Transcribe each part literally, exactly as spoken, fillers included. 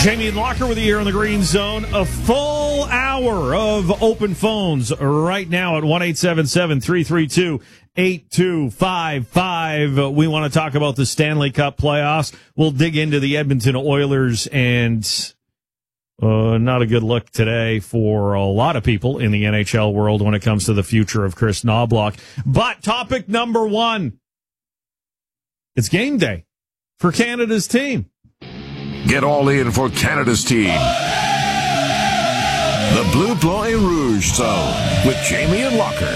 Jamie and Locker with you here on the Green Zone. A full hour of open phones right now at one eight seven seven, three three two, eight two five five. We want to talk about the Stanley Cup playoffs. We'll dig into the Edmonton Oilers, and uh, not a good look today for a lot of people in the N H L world when it comes to the future of Chris Knoblauch. But topic number one, it's game day for Canada's team. Get all in for Canada's team. The Bleu Blanc et Rouge Zone with Jamie and Locker.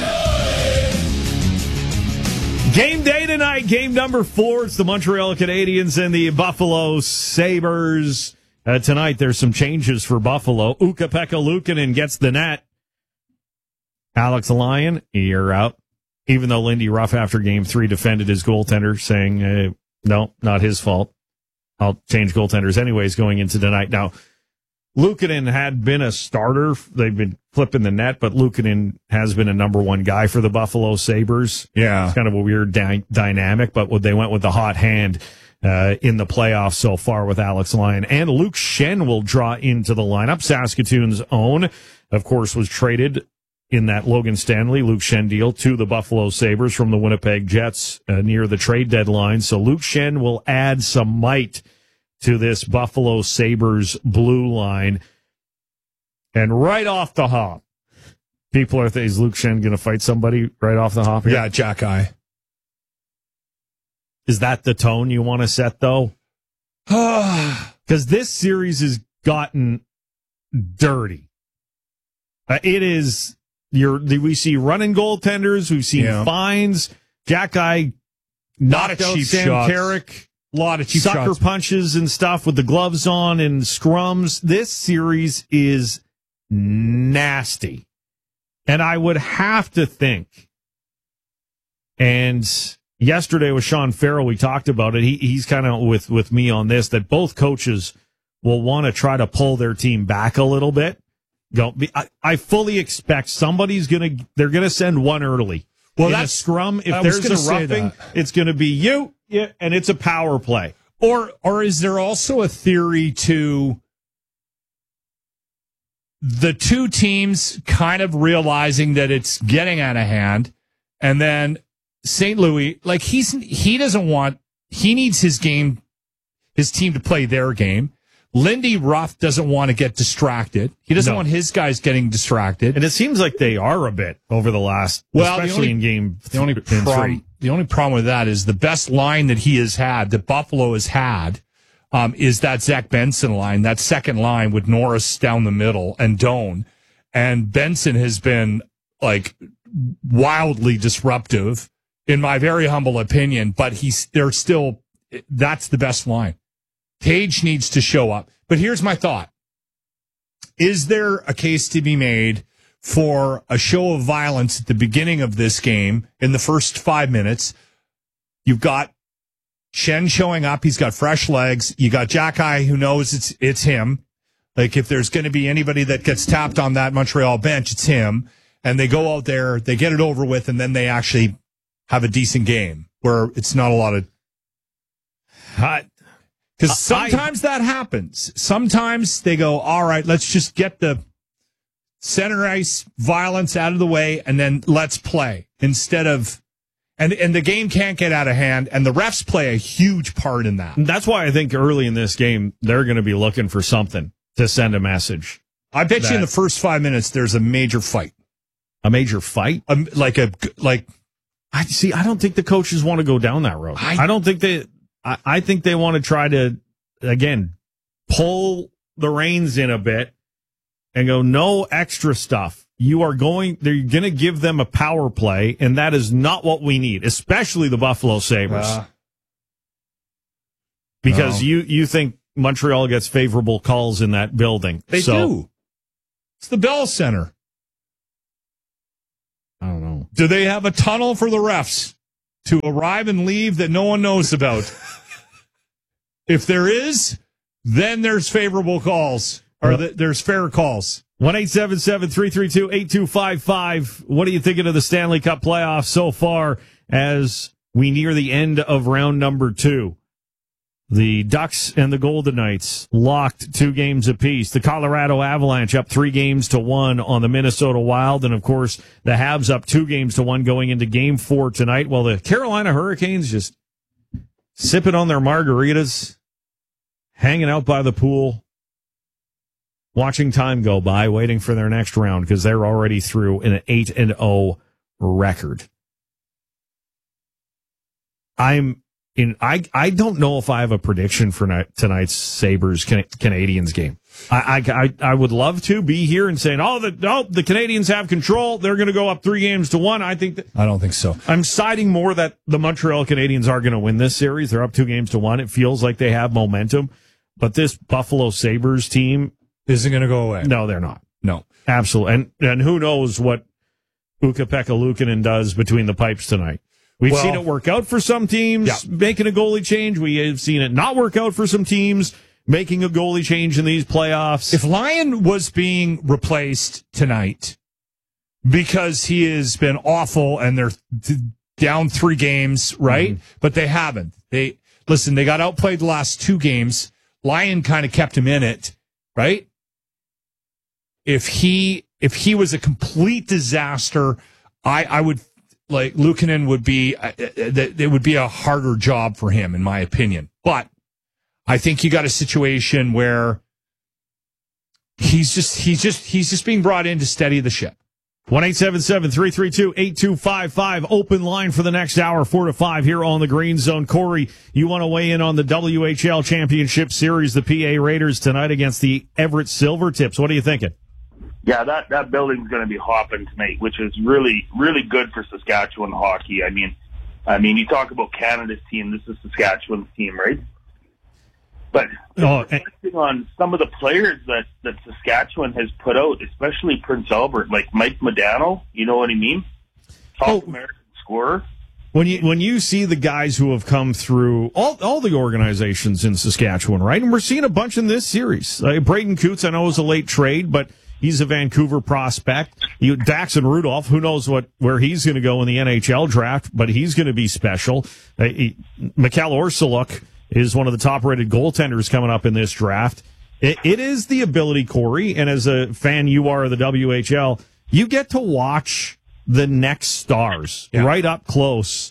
Game day tonight, game number four. It's the Montreal Canadiens and the Buffalo Sabres. Uh, tonight, there's some changes for Buffalo. Ukko-Pekka Luukkonen gets the net. Alex Lyon, you're out. Even though Lindy Ruff, after game three, defended his goaltender, saying, uh, no, not his fault. I'll change goaltenders anyways going into tonight. Now, Luukkonen had been a starter. They've been flipping the net, but Luukkonen has been a number one guy for the Buffalo Sabres. Yeah. It's kind of a weird dy- dynamic, but they went with the hot hand uh, in the playoffs so far with Alex Lyon. And Luke Schenn will draw into the lineup. Saskatoon's own, of course, was traded in that Logan Stanley, Luke Schenn deal to the Buffalo Sabres from the Winnipeg Jets uh, near the trade deadline. So Luke Schenn will add some might to this Buffalo Sabres blue line. And right off the hop, people are thinking, is Luke Schenn going to fight somebody right off the hop here? Yeah, Jack Eye. Is that the tone you want to set, though? Because this series has gotten dirty. Uh, it is... You're, we see running goaltenders. We've seen yeah. fines. Jack Eye knocked out cheap Sam shots. Carrick. A lot of cheap sucker shots. punches and stuff with the gloves on and scrums. This series is nasty. And I would have to think, and yesterday with Sean Farrell, we talked about it. He, he's kind of with, with me on this, that both coaches will want to try to pull their team back a little bit. Go. I, I fully expect somebody's going to, they're going to send one early. Well, in that's a scrum. If I was there's a gonna say roughing, that. it's going to be you, yeah, and it's a power play. Or, or is there also a theory to the two teams kind of realizing that it's getting out of hand, and then Saint Louis, like he's, he doesn't want, he needs his game, his team to play their game. Lindy Ruff doesn't want to get distracted. He doesn't No. want his guys getting distracted. And it seems like they are a bit over the last, well, especially the only, in game the only th- problem, three. The only problem with that is the best line that he has had, that Buffalo has had, um, is that Zach Benson line, that second line with Norris down the middle and Doan. And Benson has been like wildly disruptive, in my very humble opinion, but he's, they're still, that's the best line. Tage needs to show up. But here's my thought. Is there a case to be made for a show of violence at the beginning of this game in the first five minutes? You've got Schenn showing up. He's got fresh legs. You got Jack Eye who knows it's it's him. Like if there's going to be anybody that gets tapped on that Montreal bench, it's him. And they go out there, they get it over with, and then they actually have a decent game where it's not a lot of... Hot. Because sometimes I, that happens. Sometimes they go, all right, let's just get the center ice violence out of the way, and then let's play. Instead of, and and the game can't get out of hand, and the refs play a huge part in that. That's why I think early in this game, they're going to be looking for something to send a message. I bet that, you in the first five minutes, there's a major fight. A major fight? Um, like a, like. I see, I don't think the coaches want to go down that road. I, I don't think they... I, I think they want to try to, again, pull the reins in a bit and go, no extra stuff. You are going, they're going to give them a power play, and that is not what we need, especially the Buffalo Sabres. Uh, because no. you, you think Montreal gets favorable calls in that building. They so, do. It's the Bell Center. I don't know. Do they have a tunnel for the refs to arrive and leave that no one knows about? If there is, then there's favorable calls, or th- there's fair calls. one eight seven seven, three three two, eight two five five. What are you thinking of the Stanley Cup playoffs so far as we near the end of round number two? The Ducks and the Golden Knights locked two games apiece. The Colorado Avalanche up three games to one on the Minnesota Wild. And, of course, the Habs up two games to one going into game four tonight. While the Carolina Hurricanes just sipping on their margaritas, hanging out by the pool, watching time go by, waiting for their next round because they're already through an eight and oh record. I'm in. I I don't know if I have a prediction for night, tonight's Sabres Can, Canadians game. I, I I I would love to be here and saying, oh, the oh, the Canadians have control. They're going to go up three games to one. I think that I don't think so. I'm siding more that the Montreal Canadiens are going to win this series. They're up two games to one. It feels like they have momentum, but this Buffalo Sabres team isn't going to go away. No, they're not. No, absolutely. And and who knows what Ukko-Pekka Luukkonen does between the pipes tonight. We've well, seen it work out for some teams, yeah. making a goalie change. We have seen it not work out for some teams, making a goalie change in these playoffs. If Lyon was being replaced tonight because he has been awful and they're th- down three games, right? Mm-hmm. But they haven't. They listen, they got outplayed the last two games. Lyon kind of kept him in it, right? If he if he was a complete disaster, I, I would like Luukkonen would be uh, it would be a harder job for him, in my opinion. But I think you got a situation where he's just he's just he's just being brought in to steady the ship. one eight seven seven, three three two, eight two five five. Open line for the next hour, four to five here on the Green Zone. Corey, you want to weigh in on the W H L Championship Series, the P A Raiders tonight against the Everett Silvertips. What are you thinking? Yeah, that, that building's going to be hopping tonight, which is really, really good for Saskatchewan hockey. I mean, I mean, you talk about Canada's team. This is Saskatchewan's team, right? But oh, reflecting on some of the players that, that Saskatchewan has put out, especially Prince Albert, like Mike Modano, you know what I mean? Top oh, American scorer. When you when you see the guys who have come through all all the organizations in Saskatchewan, right? And we're seeing a bunch in this series. Like Braden Coots, I know, was a late trade, but he's a Vancouver prospect. You, Daxon Rudolph, who knows what where he's going to go in the N H L draft, but he's going to be special. Uh, he, Mikhail Orsuluk is one of the top-rated goaltenders coming up in this draft. It, it is the ability, Corey, and as a fan you are of the W H L, you get to watch the next stars yeah. right up close.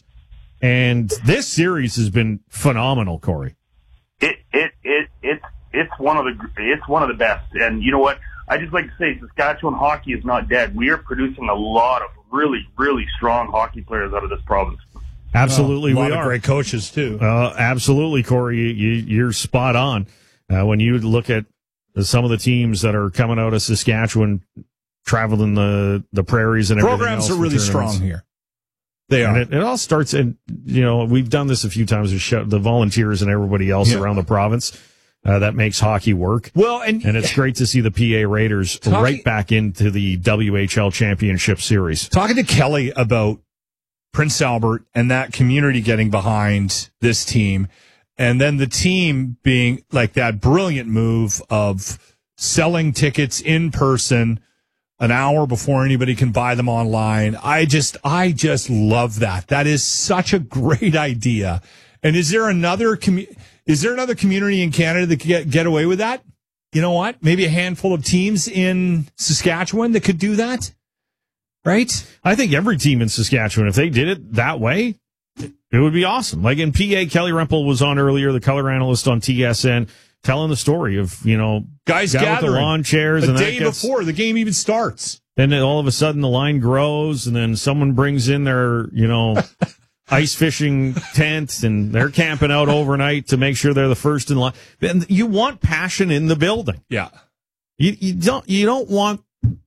And this series has been phenomenal, Corey. It it it it's it's one of the it's one of the best. And you know what? I just like to say Saskatchewan hockey is not dead. We are producing a lot of really, really strong hockey players out of this province. Absolutely, oh, a lot we of are. Great coaches too. Uh, absolutely, Corey, you, you, you're spot on. Uh, when you look at some of the teams that are coming out of Saskatchewan, traveling the the prairies and everything programs else are really strong here. They and are. It, it all starts, and you know we've done this a few times with show, the volunteers and everybody else yeah. around the province. Uh, that makes hockey work. Well, and, and it's great to see the P A Raiders talking, right back into the W H L Championship Series. Talking to Kelly about Prince Albert and that community getting behind this team, and then the team being like that brilliant move of selling tickets in person an hour before anybody can buy them online. I just, I just love that. That is such a great idea. And is there another community? Is there another community in Canada that could get, get away with that? You know what? Maybe a handful of teams in Saskatchewan that could do that, right? I think every team in Saskatchewan, if they did it that way, it would be awesome. Like in P A, Kelly Rempel was on earlier, the color analyst on T S N, telling the story of, you know, guys gathering with the lawn chairs. A and day that gets, before the game even starts. Then all of a sudden the line grows, and then someone brings in their, you know... ice fishing tents, and they're camping out overnight to make sure they're the first in line. And you want passion in the building. Yeah. You you don't you don't want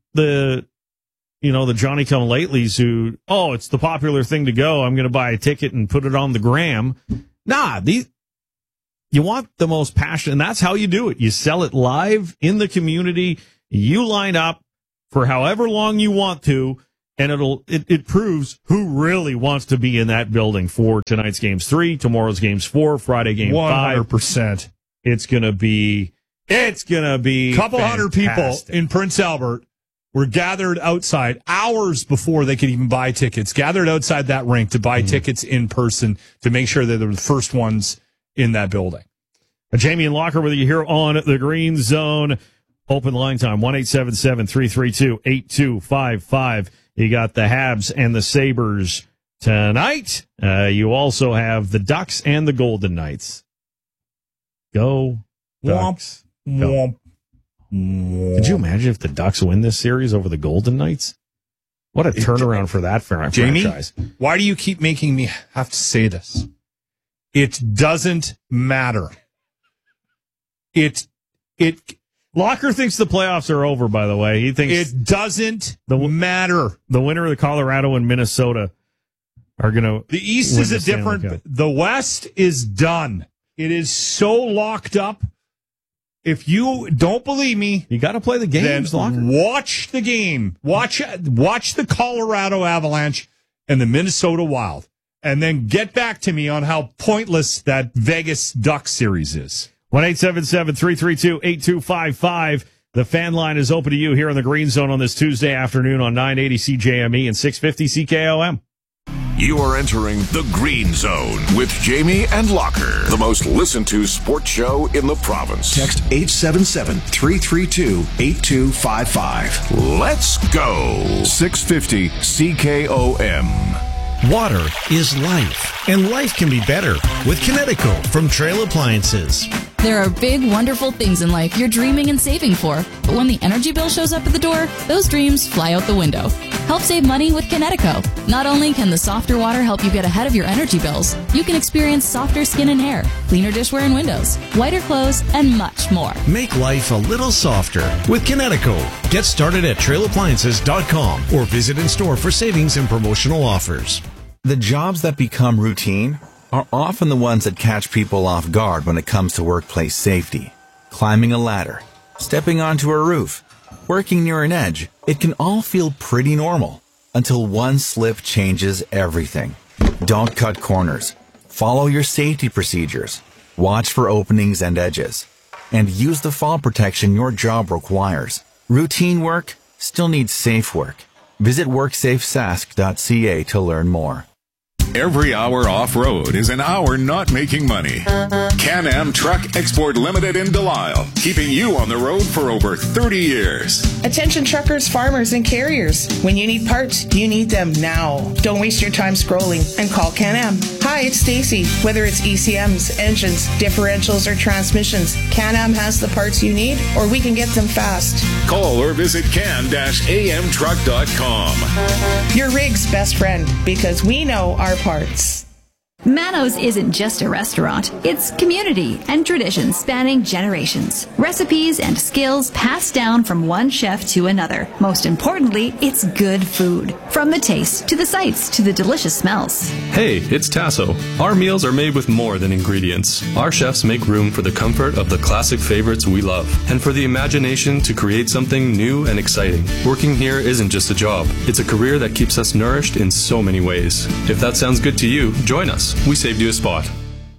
the you know the Johnny come latelys who, oh, it's the popular thing to go, I'm going to buy a ticket and put it on the gram. Nah, these you want the most passion, and that's how you do it. You sell it live in the community. You line up for however long you want to. And it'll it, it proves who really wants to be in that building for tonight's games three, tomorrow's games four, Friday game one hundred five. percent. It's gonna be it's gonna be couple fantastic. hundred people in Prince Albert were gathered outside hours before they could even buy tickets. Gathered outside that rink to buy mm-hmm. tickets in person to make sure that they were the first ones in that building. Jamie and Locker with you here on the Green Zone. Open line time, one eight seven seven, three three two, eight two five five. You got the Habs and the Sabres tonight. Uh, you also have the Ducks and the Golden Knights. Go, Ducks. Go. Could you imagine if the Ducks win this series over the Golden Knights? What a turnaround for that franchise. Jamie, why do you keep making me have to say this? It doesn't matter. It, it, Locker thinks the playoffs are over, by the way. He thinks it doesn't the, matter. The winner of the Colorado and Minnesota are going to. The East is a different. The West is done. It is so locked up. If you don't believe me, you got to play the games. Then Locker. Watch the game. Watch watch the Colorado Avalanche and the Minnesota Wild, and then get back to me on how pointless that Vegas Ducks series is. one eight seven seven, three three two, eight two five five. The fan line is open to you here in the Green Zone on this Tuesday afternoon on nine eighty C J M E and six fifty C K O M. You are entering the Green Zone with Jamie and Locker, the most listened to sports show in the province. Text eight seven seven, three three two, eight two five five. Let's go. six fifty C K O M. Water is life, and life can be better with Kinetico from Trail Appliances. There are big, wonderful things in life you're dreaming and saving for, but when the energy bill shows up at the door, those dreams fly out the window. Help save money with Kinetico. Not only can the softer water help you get ahead of your energy bills, you can experience softer skin and hair, cleaner dishware and windows, whiter clothes, and much more. Make life a little softer with Kinetico. Get started at trail appliances dot com or visit in store for savings and promotional offers. The jobs that become routine are often the ones that catch people off guard when it comes to workplace safety. Climbing a ladder, stepping onto a roof, working near an edge, it can all feel pretty normal until one slip changes everything. Don't cut corners. Follow your safety procedures. Watch for openings and edges. And use the fall protection your job requires. Routine work still needs safe work. Visit work safe sask dot c a to learn more. Every hour off-road is an hour not making money. Can-Am Truck Export Limited in Delisle, keeping you on the road for over thirty years. Attention truckers, farmers, and carriers. When you need parts, you need them now. Don't waste your time scrolling and call Can-Am. Hi, it's Stacy. Whether it's E C Ms, engines, differentials, or transmissions, Can-Am has the parts you need, or we can get them fast. Call or visit can dash a m truck dot com. Your rig's best friend, because we know our parts. Manos isn't just a restaurant. It's community and tradition spanning generations. Recipes and skills passed down from one chef to another. Most importantly, it's good food. From the taste, to the sights, to the delicious smells. Hey, it's Tasso. Our meals are made with more than ingredients. Our chefs make room for the comfort of the classic favorites we love, and for the imagination to create something new and exciting. Working here isn't just a job. It's a career that keeps us nourished in so many ways. If that sounds good to you, join us. We saved you a spot.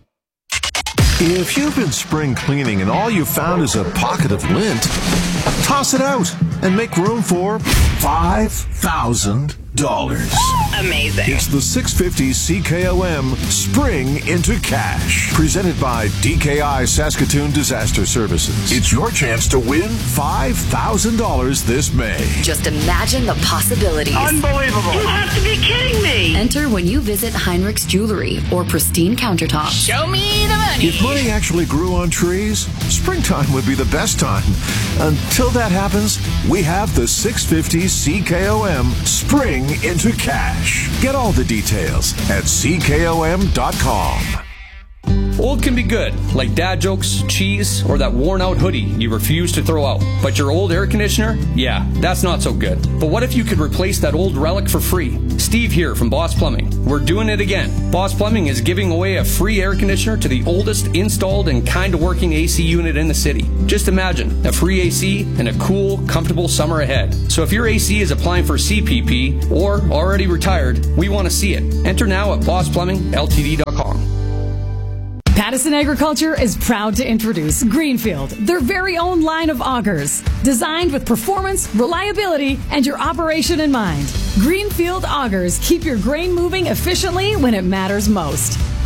If you've been spring cleaning and all you found is a pocket of lint, toss it out and make room for five thousand dollars. Amazing. It's the six fifty C K O M Spring into Cash, presented by D K I Saskatoon Disaster Services. It's your chance to win five thousand dollars this May. Just imagine the possibilities. Unbelievable. You have to be kidding me. Enter when you visit Heinrich's Jewelry or Pristine Countertops. Show me the money. If money actually grew on trees, springtime would be the best time. Until that happens, we have the six fifty C K O M Spring into Cash. Get all the details at c k o m dot com. Old can be good, like dad jokes, cheese, or that worn-out hoodie you refuse to throw out. But your old air conditioner? Yeah, that's not so good. But what if you could replace that old relic for free? Steve here from Boss Plumbing. We're doing it again. Boss Plumbing is giving away a free air conditioner to the oldest installed and kind of working A C unit in the city. Just imagine, a free A C and a cool, comfortable summer ahead. So if your A C is applying for C P P or already retired, we want to see it. Enter now at boss plumbing l t d dot com. Pattison Agriculture is proud to introduce Greenfield, their very own line of augers, designed with performance, reliability, and your operation in mind. Greenfield augers keep your grain moving efficiently when it matters most.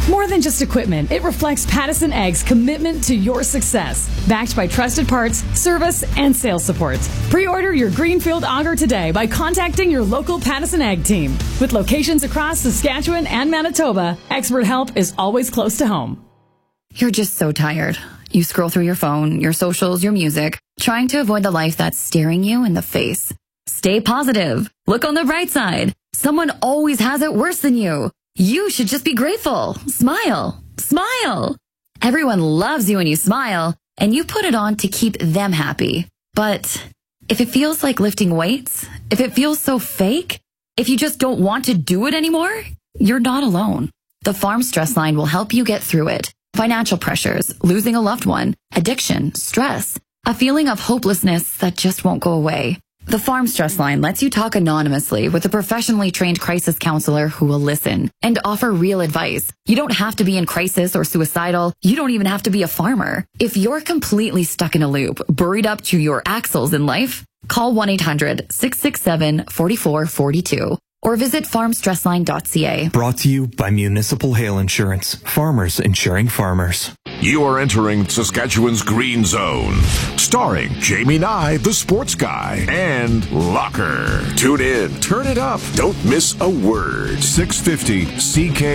More than just equipment, it reflects Pattison Ag's commitment to your success. Backed by trusted parts, service, and sales support. Pre-order your Greenfield auger today by contacting your local Pattison Ag team. With locations across Saskatchewan and Manitoba, expert help is always close to home. You're just so tired. You scroll through your phone, your socials, your music, trying to avoid the life that's staring you in the face. Stay positive. Look on the bright side. Someone always has it worse than you. You should just be grateful. Smile. Smile. Everyone loves you when you smile, and you put it on to keep them happy. But if it feels like lifting weights, if it feels so fake, if you just don't want to do it anymore, you're not alone. The Farm Stress Line will help you get through it. Financial pressures, losing a loved one, addiction, stress, a feeling of hopelessness that just won't go away. The Farm Stress Line lets you talk anonymously with a professionally trained crisis counselor who will listen and offer real advice. You don't have to be in crisis or suicidal. You don't even have to be a farmer. If you're completely stuck in a loop, buried up to your axles in life, call one eight hundred, six six seven, four four four two or visit farm stress line dot c a. Brought to you by Municipal Hail Insurance. Farmers insuring farmers. You are entering Saskatchewan's Green Zone, starring Jamie Nye, the sports guy, and Locker. Tune in, turn it up, don't miss a word. six fifty C K